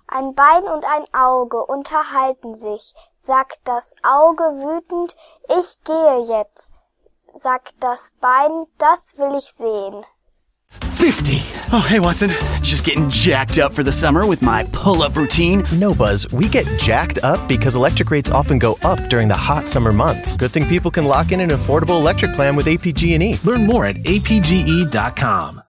Ein Bein und ein Auge unterhalten sich. Sagt das Auge wütend, ich gehe jetzt. Sagt das Bein, das will ich sehen. 50. Oh, hey, Watson. Just getting jacked up for the summer with my pull-up routine. No, Buzz. We get jacked up because electric rates often go up during the hot summer months. Good thing people can lock in an affordable electric plan with APG&E. Learn more at apge.com.